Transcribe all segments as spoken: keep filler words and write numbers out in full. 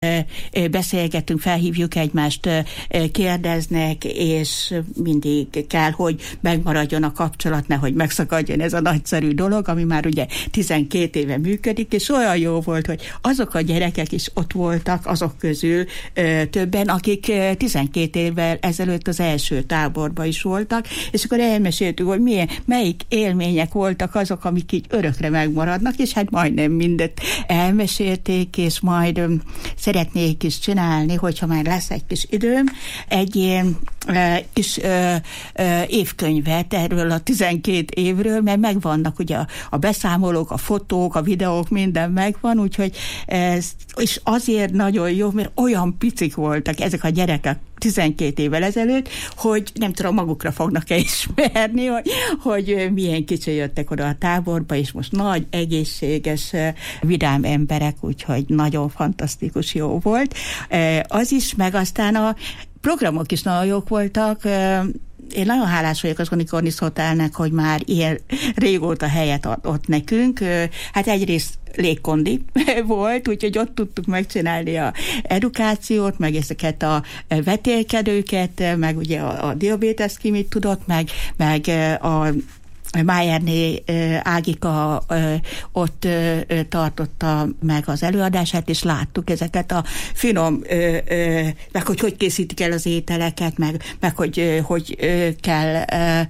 beszélgetünk, felhívjuk egymást, kérdeznek, és mindig kell, hogy megmaradjon a kapcsolat, nehogy megszakadjon ez a nagyszerű dolog, ami már ugye tizenkét éve működik, és olyan jó volt, hogy azok a gyerekek is ott voltak, azok közül többen, akik tizenkét évvel ezelőtt az első táborban is voltak, és akkor elmeséltük, hogy milyen, melyik élmények voltak azok, amik így örökre megmaradnak, és hát majdnem mindet elmesélték, és majd szeretnék is csinálni, hogyha már lesz egy kis időm, egy ilyen e, kis e, e, évkönyvet erről a tizenkét évről, mert megvannak ugye a, a beszámolók, a fotók, a videók, minden megvan, úgyhogy ez, és azért nagyon jó, mert olyan picik voltak ezek a gyerekek tizenkét évvel ezelőtt, hogy nem tudom, magukra fognak-e ismerni, hogy, hogy milyen kicsi jöttek oda a táborba, és most nagy, egészséges, vidám emberek, úgyhogy nagyon fantasztikus, jó volt. Az is, meg aztán a programok is nagyon jók voltak. Én nagyon hálás vagyok az Unicornis Hotelnek, hogy már ilyen régóta helyet adott nekünk. Hát egyrészt légkondi volt, úgyhogy ott tudtuk megcsinálni a edukációt, meg ezeket a vetélkedőket, meg ugye a, a diabétesz ki mit tudott, meg, meg a Májerné Ágika ott tartotta meg az előadását, és láttuk ezeket a finom, meg hogy hogy készítik el az ételeket, meg, meg hogy hogy kell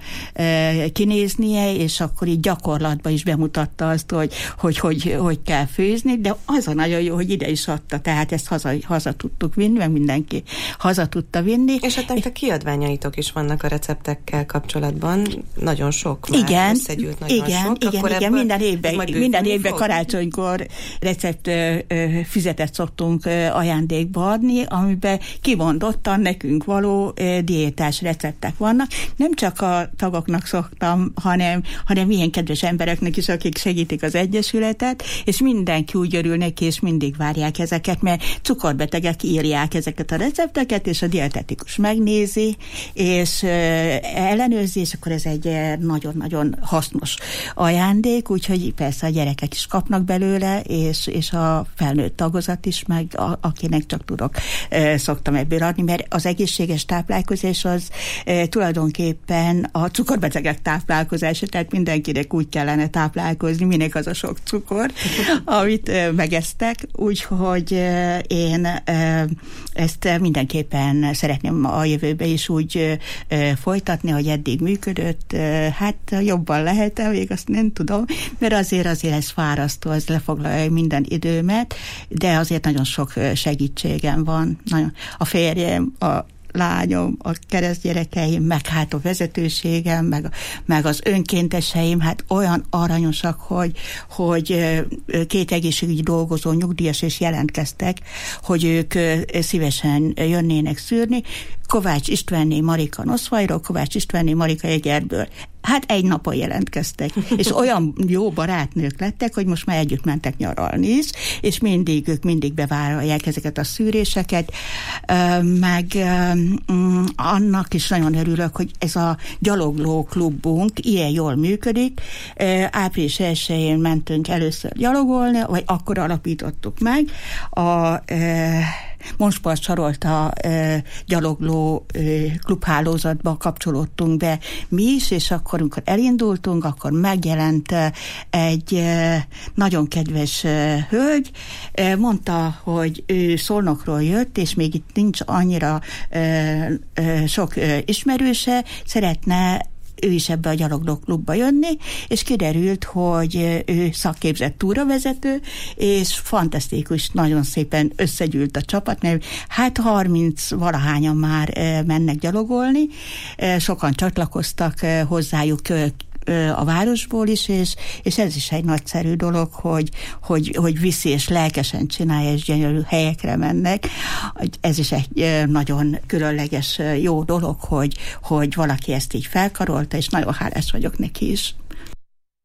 kinéznie, és akkor így gyakorlatban is bemutatta azt, hogy hogy, hogy, hogy kell főzni, de az a nagyon jó, hogy ide is adta, tehát ezt haza, haza tudtuk vinni, meg mindenki haza tudta vinni. És hát a kiadványaitok is vannak a receptekkel kapcsolatban, nagyon sok már. Igen, összegyűlt nagyon igen, sok. igen, Akkor igen, minden évben, minden évben fog? karácsonykor recept füzetet szoktunk ajándékba adni, amiben kimondottan nekünk való diétás receptek vannak. Nem csak a tagoknak szoktam, hanem, hanem ilyen kedves embereknek is, akik segítik az Egyesületet, és mindenki úgy örül neki, és mindig várják ezeket, mert cukorbetegek írják ezeket a recepteket, és a dietetikus megnézi, és ellenőrzi, és akkor ez egy nagyon-nagyon hasznos ajándék, úgyhogy persze a gyerekek is kapnak belőle, és, és a felnőtt tagozat is, meg a, akinek csak tudok, e, szoktam ebből adni, mert az egészséges táplálkozás az e, tulajdonképpen a cukorbetegek táplálkozása, tehát mindenkinek úgy kellene táplálkozni, minek az a sok cukor, amit e, megesztek, úgyhogy e, én e, ezt mindenképpen szeretném a jövőben is úgy e, folytatni, hogy eddig működött, e, hát jobban lehet-e, még azt nem tudom, mert azért azért ez fárasztó, ez lefoglalja minden időmet, de azért nagyon sok segítségem van. Nagyon. A férjem, a lányom, a keresztgyerekeim, meg hát a vezetőségem, meg, meg az önkénteseim, hát olyan aranyosak, hogy, hogy két egészségügyi dolgozó nyugdíjas és jelentkeztek, hogy ők szívesen jönnének szűrni. Kovács Istvánné Marika Noszvajról, Kovács Istvánné Marika Egerből. Hát egy napon jelentkeztek, és olyan jó barátnők lettek, hogy most már együtt mentek nyaralni is, és mindig, ők mindig bevállalják ezeket a szűréseket, meg annak is nagyon örülök, hogy ez a gyalogló klubunk ilyen jól működik. április elsején mentünk először gyalogolni, vagy akkor alapítottuk meg. A Monspart Sarolta gyalogló klubhálózatba kapcsolódtunk be mi is, és akkor, amikor elindultunk, akkor megjelent egy nagyon kedves hölgy, mondta, mondta, hogy ő Szolnokról jött, és még itt nincs annyira sok ismerőse, szeretne ő is ebbe a gyaloglóklubba jönni, és kiderült, hogy ő szakképzett túravezető, és fantasztikus, nagyon szépen összegyűlt a csapat, mert hát harminc valahányan már mennek gyalogolni, sokan csatlakoztak hozzájuk a városból is, és, és ez is egy nagyszerű dolog, hogy, hogy, hogy viszi és lelkesen csinálja, és gyönyörű helyekre mennek. Ez is egy nagyon különleges jó dolog, hogy, hogy valaki ezt így felkarolta, és nagyon hálás vagyok neki is.